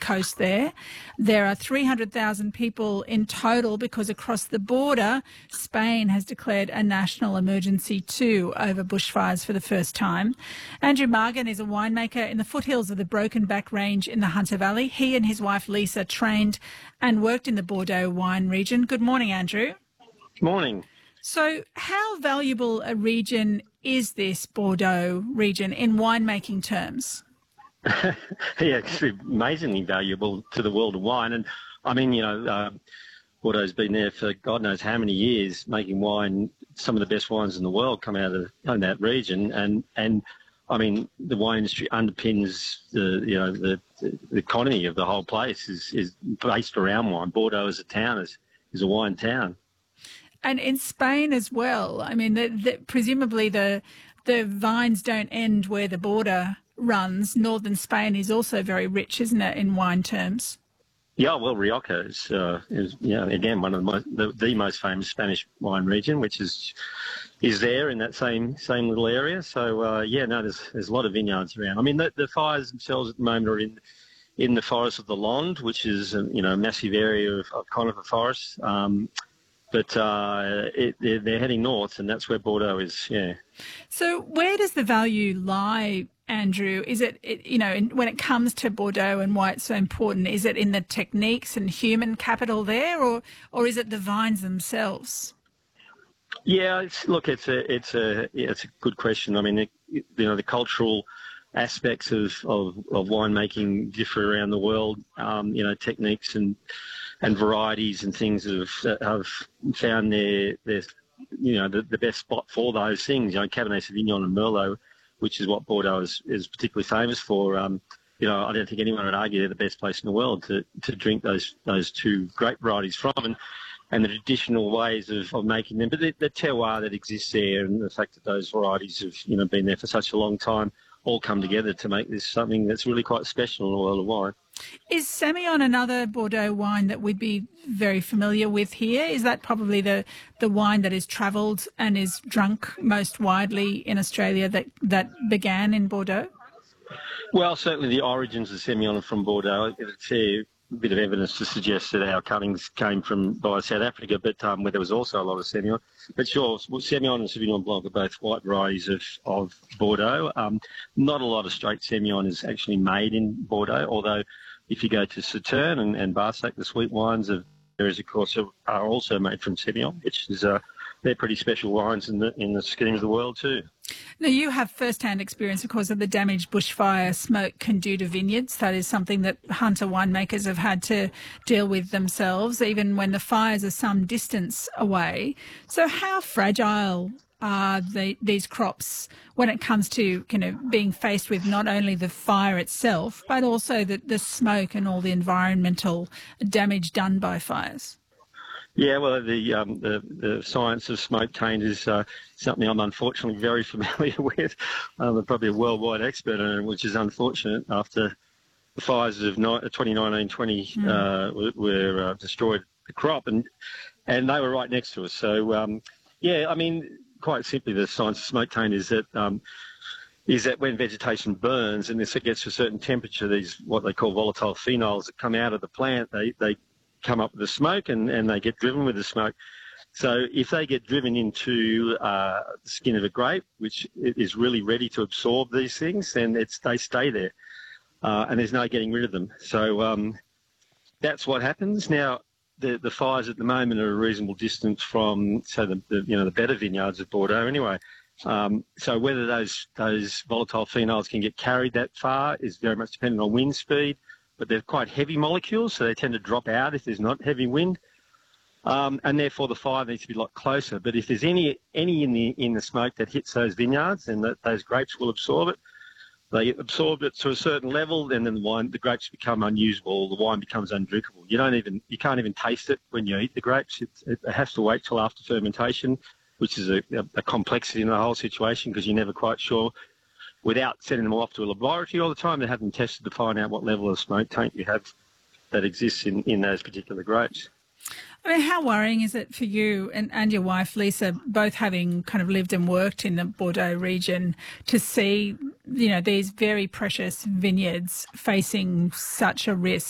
coast there. There are 300,000 people in total because across the border, Spain has declared a national emergency too over bushfires for the first time. Andrew Margan is a winemaker in the foothills of the Broken Back Range in the Hunter Valley. He and his wife Lisa trained and worked in the Bordeaux wine region. Good morning, Andrew. Morning. So how valuable a region is this Bordeaux region in winemaking terms? Yeah, it's amazingly valuable to the world of wine. And I mean, Bordeaux's been there for God knows how many years, making wine. Some of the best wines in the world come out of that region. And I mean, the wine industry underpins the economy of the whole place is based around wine. Bordeaux as a town is a wine town. And in Spain as well. I mean, presumably the vines don't end where the border runs. Northern Spain is also very rich, isn't it, in wine terms? Yeah, well, Rioja is again one of the most famous Spanish wine region, which is there in that same little area. So there's a lot of vineyards around. I mean, the fires themselves at the moment are in the forest of the Landes, which is a massive area of conifer forest. But they're heading north, and that's where Bordeaux is, yeah. So where does the value lie, Andrew? Is it when it comes to Bordeaux and why it's so important, is it in the techniques and human capital there, or is it the vines themselves? Yeah, it's a good question. I mean, the cultural aspects of winemaking differ around the world. Techniques and varieties and things have found the best spot for those things. Cabernet Sauvignon and Merlot, which is what Bordeaux is particularly famous for. I don't think anyone would argue they're the best place in the world to drink those two grape varieties from, and the traditional ways of making them. But the terroir that exists there, and the fact that those varieties have been there for such a long time, all come together to make this something that's really quite special in the world of wine. Is Semillon another Bordeaux wine that we'd be very familiar with here? Is that probably the wine that is travelled and is drunk most widely in Australia that began in Bordeaux? Well, certainly the origins of Semillon are from Bordeaux. It's a bit of evidence to suggest that our cuttings came by South Africa, but where there was also a lot of Semillon. But sure, Semillon and Sauvignon Blanc are both white varieties of Bordeaux. Not a lot of straight Semillon is actually made in Bordeaux, although if you go to Sauternes and Barsac, the sweet wines of areas, of course, are also made from Semillon, which is they're pretty special wines in the scheme of the world too. Now, you have first-hand experience, of course, of the damage bushfire smoke can do to vineyards. That is something that Hunter winemakers have had to deal with themselves, even when the fires are some distance away. So how fragile are these crops when it comes to being faced with not only the fire itself, but also the smoke and all the environmental damage done by fires? Yeah, well, the science of smoke taint is something I'm unfortunately very familiar with. I'm probably a worldwide expert on it, which is unfortunate after the fires of 2019-20 were destroyed the crop, and they were right next to us. So, I mean, quite simply, the science of smoke taint is that when vegetation burns and this gets to a certain temperature, these what they call volatile phenols that come out of the plant, they come up with the smoke and they get driven with the smoke. So if they get driven into the skin of a grape, which is really ready to absorb these things, then they stay there, and there's no getting rid of them. So that's what happens. Now, the fires at the moment are a reasonable distance from, the better vineyards of Bordeaux anyway. So whether those volatile phenols can get carried that far is very much dependent on wind speed. But they're quite heavy molecules, so they tend to drop out if there's not heavy wind, and therefore the fire needs to be a lot closer. But if there's any in the smoke that hits those vineyards, then those grapes will absorb it. They absorb it to a certain level, and then the grapes become unusable. The wine becomes undrinkable. You can't even taste it when you eat the grapes. It has to wait till after fermentation, which is a complexity in the whole situation because you're never quite sure. Without sending them off to a laboratory all the time, they have them tested to find out what level of smoke taint you have that exists in those particular grapes. I mean, how worrying is it for you and your wife, Lisa, both having kind of lived and worked in the Bordeaux region, to see, these very precious vineyards facing such a risk?